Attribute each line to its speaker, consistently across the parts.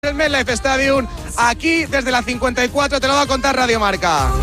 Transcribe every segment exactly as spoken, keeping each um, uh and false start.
Speaker 1: El MetLife Stadium, aquí desde la cincuenta y cuatro, te lo va a contar Radio Marca.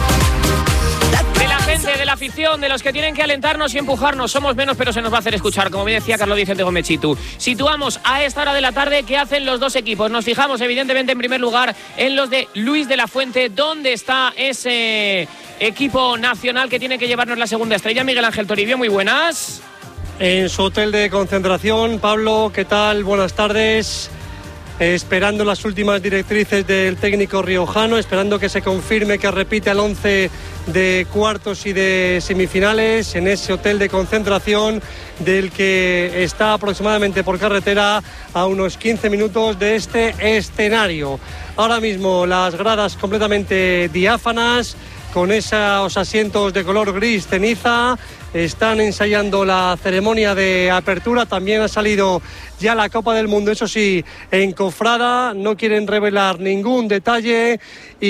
Speaker 2: De la gente, de la afición, de los que tienen que alentarnos y empujarnos, somos menos pero se nos va a hacer escuchar, como bien decía Carlos Vicente Gómez Chitu. Situamos a esta hora de la tarde qué hacen los dos equipos. Nos fijamos evidentemente en primer lugar en los de Luis de la Fuente. ¿Dónde está ese equipo nacional que tiene que llevarnos la segunda estrella? Miguel Ángel Toribio, muy buenas.
Speaker 3: En su hotel de concentración. Pablo, ¿qué tal? Buenas tardes. Esperando las últimas directrices del técnico riojano, esperando que se confirme que repite al once de cuartos y de semifinales en ese hotel de concentración del que está aproximadamente por carretera a unos quince minutos de este escenario. Ahora mismo las gradas completamente diáfanas, con esos asientos de color gris ceniza. Están ensayando la ceremonia de apertura. También ha salido ya la Copa del Mundo, eso sí, encofrada. No quieren revelar ningún detalle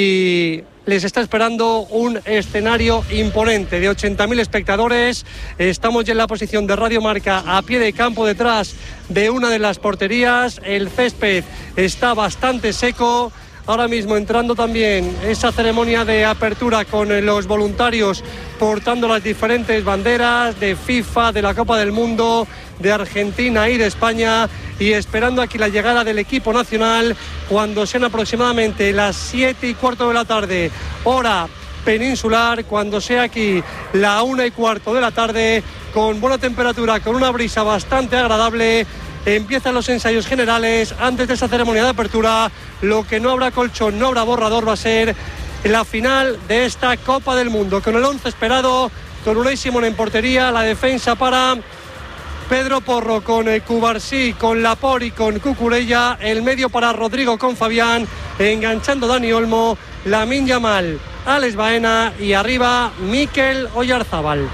Speaker 3: y les está esperando un escenario imponente de ochenta mil espectadores. Estamos ya en la posición de Radio Marca, a pie de campo, detrás de una de las porterías. El césped está bastante seco. Ahora mismo entrando también esa ceremonia de apertura con los voluntarios portando las diferentes banderas de FIFA, de la Copa del Mundo, de Argentina y de España, y esperando aquí la llegada del equipo nacional cuando sean aproximadamente las siete y cuarto de la tarde, hora peninsular, cuando sea aquí la una y cuarto de la tarde, con buena temperatura, con una brisa bastante agradable. Empiezan los ensayos generales antes de esa ceremonia de apertura. Lo que no habrá colchón, no habrá borrador, va a ser la final de esta Copa del Mundo, con el once esperado, con Unai Simón en portería, la defensa para Pedro Porro con eh, Cubarsí, con Laporte y con Cucurella, el medio para Rodrigo con Fabián, enganchando Dani Olmo, Lamine Yamal, Alex Baena y arriba Mikel Oyarzábal.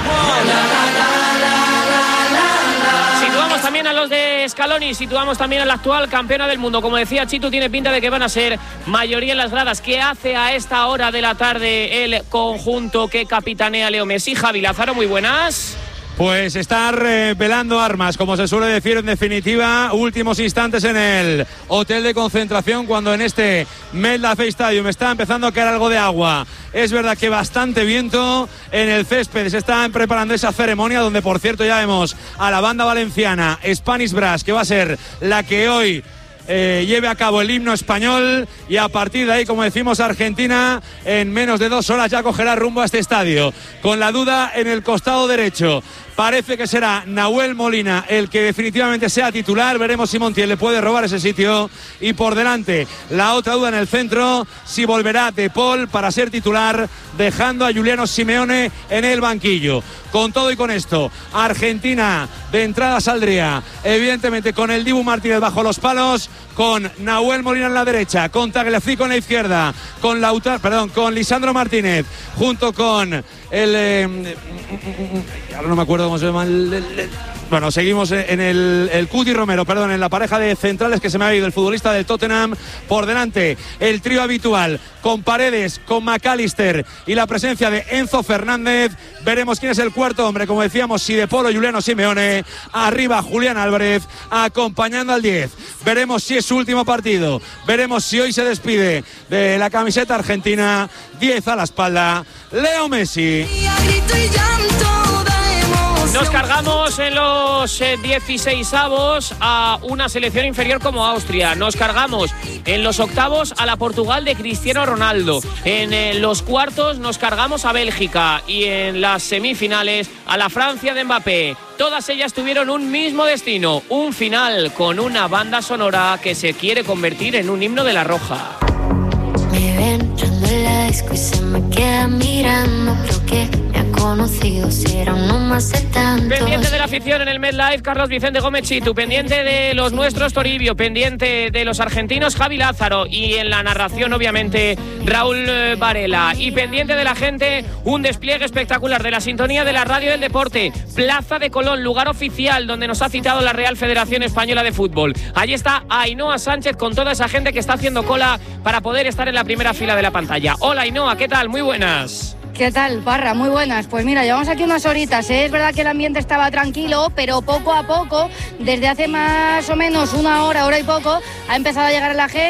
Speaker 2: Situamos también a los de Scaloni, situamos también a la actual campeona del mundo. Como decía Chitu, tiene pinta de que van a ser mayoría en las gradas. ¿Qué hace a esta hora de la tarde el conjunto que capitanea Leo Messi? Javi Lázaro, muy buenas.
Speaker 4: Pues estar eh, velando armas, como se suele decir. En definitiva, últimos instantes en el hotel de concentración, cuando en este MetLife Stadium está empezando a caer algo de agua. Es verdad que bastante viento en el césped. Se está preparando esa ceremonia, donde por cierto ya vemos a la banda valenciana Spanish Brass, que va a ser la que hoy Eh, lleve a cabo el himno español, y a partir de ahí, como decimos, Argentina en menos de dos horas ya cogerá rumbo a este estadio, con la duda en el costado derecho. Parece que será Nahuel Molina el que definitivamente sea titular. Veremos si Montiel le puede robar ese sitio. Y por delante, la otra duda en el centro, si volverá De Paul para ser titular, dejando a Juliano Simeone en el banquillo. Con todo y con esto, Argentina de entrada saldría evidentemente con el Dibu Martínez bajo los palos, con Nahuel Molina en la derecha, con Tagliafico en la izquierda, con Lautaro, perdón, con Lisandro Martínez, junto con el eh, ahora no me acuerdo cómo se llama el, el, el bueno, seguimos en el, el Cuti Romero, perdón, en la pareja de centrales que se me ha ido, el futbolista del Tottenham. Por delante, el trío habitual, con Paredes, con McAllister y la presencia de Enzo Fernández. Veremos quién es el cuarto hombre, como decíamos, si De Paul o Juliano Simeone. Arriba, Julián Álvarez, acompañando al diez. Veremos si es su último partido. Veremos si hoy se despide de la camiseta argentina. diez a la espalda, Leo Messi.
Speaker 2: Nos cargamos en los dieciseisavos a una selección inferior como Austria. Nos cargamos en los octavos a la Portugal de Cristiano Ronaldo. En eh, los cuartos nos cargamos a Bélgica. Y en las semifinales a la Francia de Mbappé. Todas ellas tuvieron un mismo destino. Un final con una banda sonora que se quiere convertir en un himno de la Roja.
Speaker 5: Me ven entrando en la disco y se me queda mirando. Creo que me ha conocido, será uno más de tantos.
Speaker 2: Pendiente de la afición en el MetLife, Carlos Vicente Gómez Chitu. Pendiente de los nuestros, Toribio. Pendiente de los argentinos, Javi Lázaro. Y en la narración, obviamente, Raúl Varela. Y pendiente de la gente, un despliegue espectacular de la sintonía de la radio del deporte. Plaza de Colón, lugar oficial donde nos ha citado la Real Federación Española de Fútbol. Allí está Ainhoa Sánchez con toda esa gente que está haciendo cola para poder estar en la primera fila de la pantalla. Hola Ainhoa, ¿qué tal? Muy buenas.
Speaker 6: ¿Qué tal, Parra? Muy buenas. Pues mira, llevamos aquí unas horitas, ¿eh? Es verdad que el ambiente estaba tranquilo, pero poco a poco, desde hace más o menos una hora, hora y poco, ha empezado a llegar la gente.